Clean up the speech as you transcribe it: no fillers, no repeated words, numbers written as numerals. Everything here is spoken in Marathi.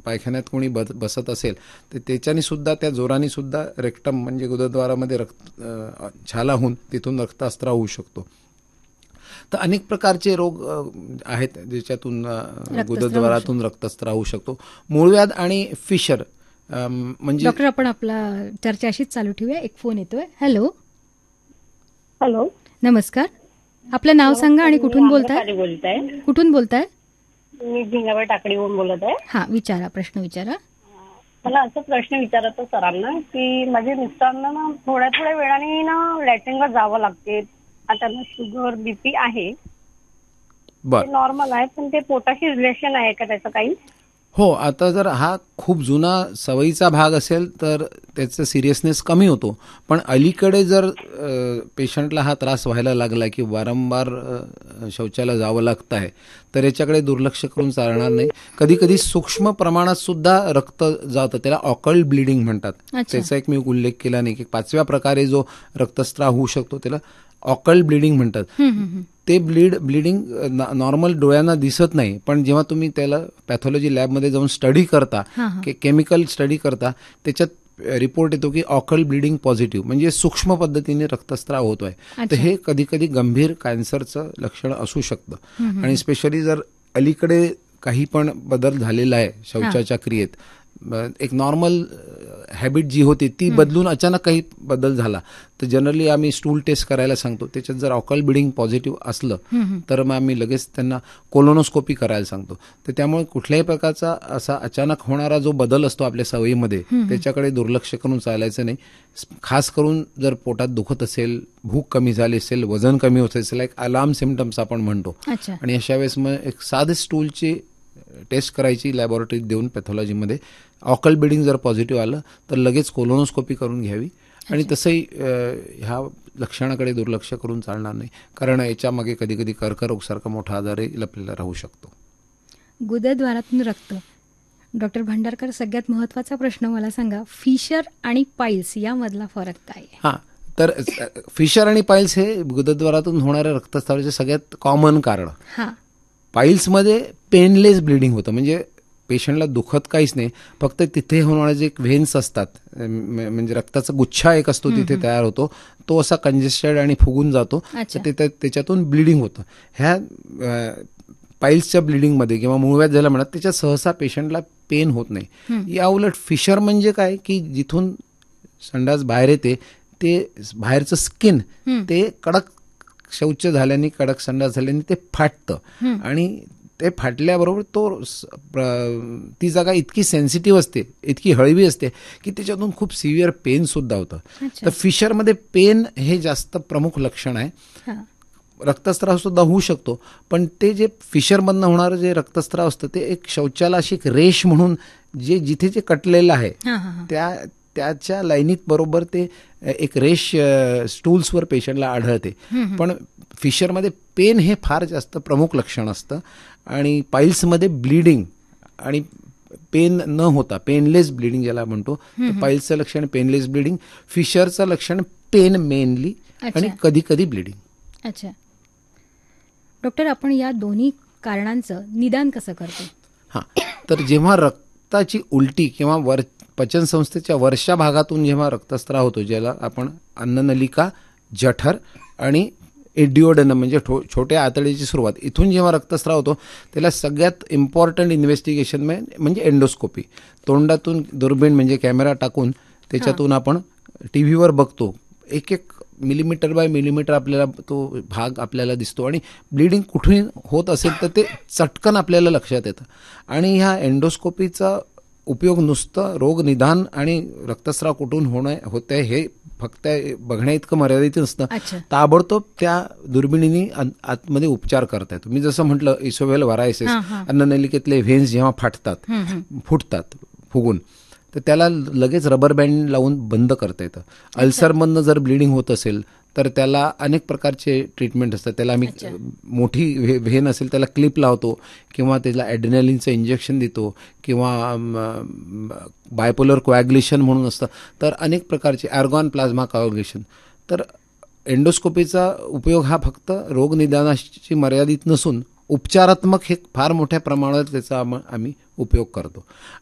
पायखान्यात कोणी बसत असेल तर त्याच्याने सुद्धा, त्या जोराने सुद्धा रेक्टम म्हणजे गुदद्वारामध्ये छाला होऊन तिथून रक्तस्राव होऊ शकतो. तर अनेक प्रकारचे रोग आहेत ज्याच्यातून गुदद्वारातून रक्तस्राव होऊ शकतो. मूळव्याध आणि फिशर म्हणजे. डॉक्टर, आपण आपला चर्चा अशीच चालू ठेवूया. एक फोन येतोय. हॅलो. हॅलो, नमस्कार. आपलं नाव सांगा आणि कुठून बोलताय? कुठून बोलताय? मी झिंगाबाई टाकडीहून बोलत आहे. हा, विचारा, प्रश्न विचारा. मला असं प्रश्न विचारायचा सरांना की माझ्या मिस्टरांना ना थोड्या थोड्या वेळाने ना लॅट्रिनला जावं लागते. आता शुगर बीपी आहे, नॉर्मल आहे, पण ते पोटाशी रिलेशन आहे का त्याचं काही? हो, आता जर हा खूप जुना सवयीचा भाग असेल तर त्याचा सिरियसनेस कमी होतो. पण अलीकडे जर पेशंटला हा त्रास व्हायला लागला की वारंवार शौचाला जावं लागतं आहे तर याच्याकडे दुर्लक्ष करून चालणार नाही. कधी कधी सूक्ष्म प्रमाणात सुद्धा रक्त जातं, त्याला ऑकल्ड ब्लिडिंग म्हणतात. त्याचा एक मी उल्लेख केला नाही की 5व्या प्रकारे जो रक्तस्राव होऊ शकतो त्याला ऑकल्ड ब्लिडिंग म्हणतात. ते ब्लिडिंग नॉर्मल डोळ्यांना दिसत नाही, पण जेव्हा तुम्ही त्याला पॅथॉलॉजी लॅबमध्ये जाऊन स्टडी करता, केमिकल स्टडी करता, त्याच्यात रिपोर्ट येतो की ऑकल्ड ब्लिडिंग पॉझिटिव्ह, म्हणजे सूक्ष्म पद्धतीने रक्तस्राव होतोय. तर हे कधी कधी गंभीर कॅन्सरचं लक्षण असू शकतं. आणि स्पेशली जर अलीकडे काही पण बदल झालेला आहे शौचाच्या क्रियेत, एक नॉर्मल हॅबिट जी होती ती बदलून अचानक काही बदल झाला तर जनरली आम्ही स्टूल टेस्ट करायला सांगतो. त्याच्यात जर ऑकल्ड ब्लिडिंग पॉझिटिव्ह असलं तर मग आम्ही लगेच त्यांना कोलोनोस्कोपी करायला सांगतो. तर त्यामुळे कुठल्याही प्रकारचा असा अचानक होणारा जो बदल असतो आपल्या सवयीमध्ये त्याच्याकडे दुर्लक्ष करून चालायचं नाही. खास करून जर पोटात दुखत असेल, भूक कमी झाली असेल, वजन कमी होत असेल, एक अलार्म सिम्पटम्स आपण म्हणतो, आणि अशा वेळेस मग एक साधे स्टूलची टेस्ट करायची लॅबोरेटरीत देऊन पॅथॉलॉजीमध्ये. ऑकल्ड ब्लिडिंग जर पॉझिटिव्ह आलं तर लगेच कोलोनोस्कोपी करून घ्यावी. आणि तसंही ह्या लक्षणाकडे दुर्लक्ष करून चालणार नाही, कारण याच्यामागे कधी कधी कर्करोगसारखा मोठा आजारही लपलेला राहू शकतो. गुदद्वारातून रक्त. डॉक्टर भांडारकर, सगळ्यात महत्वाचा प्रश्न मला सांगा, फिशर आणि पाईल्स यामधला फरक काय? हां, तर फिशर आणि पाईल्स हे गुदद्वारातून होणाऱ्या रक्तस्रावाचे सगळ्यात कॉमन कारण. पाईल्समध्ये पेनलेस ब्लिडिंग होतं, म्हणजे पेशंटला दुखत काहीच नाही, फक्त तिथे होणारे जे व्हेन्स असतात, म्हणजे रक्ताचा गुच्छा एक असतो तिथे तयार होतो, तो असा कंजेस्टेड आणि फुगून जातो, तर त्याच्यातून ब्लिडिंग होतं. ह्या पाईल्सच्या ब्लिडिंगमध्ये किंवा मूळव्याध ज्याला म्हणतात त्याच्यात सहसा पेशंटला पेन होत नाही. या उलट फिशर म्हणजे काय की जिथून संडास बाहेर येते ते बाहेरचं स्किन ते कडक शौच झाल्याने, कडक संडास झाल्याने ते फाटतं, आणि ते फाटल्याबरोबर ती जागा इतकी सेन्सिटिव्ह असते, इतकी हळवी असते की त्याच्यातून खूप सिव्हिअर पेन सुद्धा होतं. तर फिशरमध्ये पेन हे जास्त प्रमुख लक्षण आहे. रक्तस्राव सुद्धा होऊ शकतो, पण ते जे फिशरमधनं होणारं जे रक्तस्राव असतं ते एक शौचाला अशी एक रेष म्हणून जिथे जे कटलेलं आहे त्याच्या लाईनीत बरोबर ते एक रेष स्टूल्सवर पेशंटला आढळते. पण फिशरमध्ये पेन हे फार जास्त प्रमुख लक्षण असतं, आणि पाईल्समध्ये ब्लिडिंग आणि पेन न होता पेनलेस ब्लिडिंग ज्याला म्हणतो, तर पाईल्सचं लक्षण पेनलेस ब्लिडिंग, फिशरचं लक्षण पेन मेनली आणि कधी कधी ब्लिडिंग. अच्छा डॉक्टर, आपण या दोन्ही कारणांचं निदान कसं करतो? हां, तर जेव्हा रक्ताची उलटी किंवा पचन संस्थेच्या वरच्या भागातून जेव्हा रक्तस्राव होतो, ज्याला आपण अन्ननलिका, जठर आणि एडिओडनम म्हणजे छोट्या आतडीची सुरुवात, इथून जेव्हा रक्तस्राव होतो त्याला सगळ्यात इम्पॉर्टंट इन्व्हेस्टिगेशन म्हणजे एंडोस्कोपी. तोंडातून दुर्बीण म्हणजे कॅमेरा टाकून त्याच्यातून आपण टीव्हीवर बघतो, एक एक मिलीमीटर बाय मिलीमीटर आपल्याला तो भाग आपल्याला दिसतो, आणि ब्लिडिंग कुठून होत असेल तर ते चटकन आपल्याला लक्षात येतं. आणि ह्या एंडोस्कोपीचा उपयोग नुसतं रोग निदान आणि रक्तस्राव कुठून होतंय हे फक्त बघण्या इतकं मर्यादित नसतं, ताबडतोब त्या दुर्बिणीने आतमध्ये उपचार करता येतो. मी जसं म्हटलं, इसोव्हेल व्हारायसिस, अन्ननलिकेतले व्हेन्स जेव्हा फुटतात फुगून, तर त्याला लगेच रबर बँड लावून बंद करता येतं. अल्सरमधनं जर ब्लिडिंग होत असेल तर त्याला अनेक प्रकारचे ट्रीटमेंट असतात. त्याला आम्ही मोठी व्हेन असेल त्याला क्लिप लावतो, किंवा त्याला ॲड्रेनालिनचं इंजेक्शन देतो, किंवा बायपोलर कोॲग्युलेशन म्हणून असतं. तर अनेक प्रकारचे आर्गॉन प्लाझ्मा कोॲग्युलेशन. तर एंडोस्कोपीचा उपयोग हा फक्त रोगनिदानाशी मर्यादित नसून उपचारात्मक हे फार मोठ्या प्रमाणात त्याचा आम्ही उपयोग करतो.